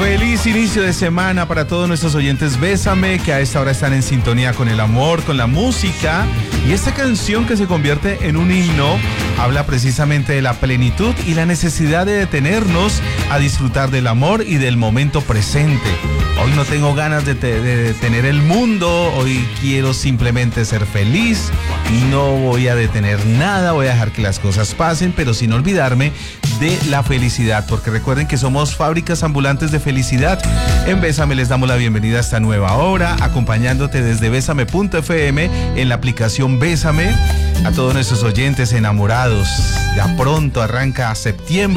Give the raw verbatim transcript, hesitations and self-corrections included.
Feliz inicio de semana para todos nuestros oyentes Bésame, que a esta hora están en sintonía con el amor, con la música. Y esta canción, que se convierte en un himno, habla precisamente de la plenitud y la necesidad de detenernos a disfrutar del amor y del momento presente. Hoy no tengo ganas de, te, de detener el mundo, hoy quiero simplemente ser feliz, no voy a detener nada, voy a dejar que las cosas pasen, pero sin olvidarme de la felicidad, porque recuerden que somos fábricas ambulantes de felicidad. En Bésame les damos la bienvenida a esta nueva hora, acompañándote desde bésame punto efe eme en la aplicación Bésame. A todos nuestros oyentes enamorados, ya pronto arranca septiembre.